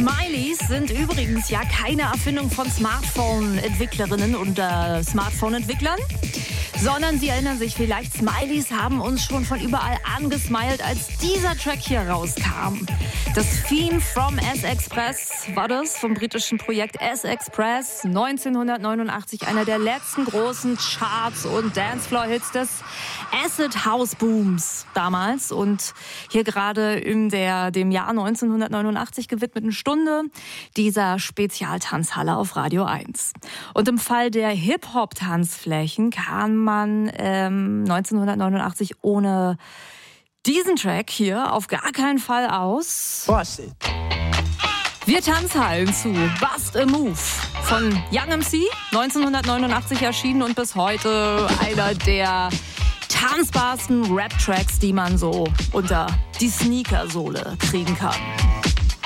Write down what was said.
Smileys sind übrigens ja keine Erfindung von Smartphone-Entwicklerinnen und Smartphone-Entwicklern, sondern Sie erinnern sich vielleicht, Smileys haben uns schon von überall angesmiled, als dieser Track hier rauskam. Das Theme from S-Express war das, vom britischen Projekt S-Express, 1989, einer der letzten großen Charts- und Dancefloor-Hits des Acid House Booms damals. Und hier gerade in dem Jahr 1989 gewidmeten Stunde dieser Spezialtanzhalle auf Radio 1. Und im Fall der Hip-Hop-Tanzflächen kann man 1989 ohne diesen Track hier auf gar keinen Fall aus. Wir Tanzhallen zu Bust a Move von Young MC, 1989 erschienen und bis heute einer der tanzbarsten Rap-Tracks, die man so unter die Sneakersohle kriegen kann.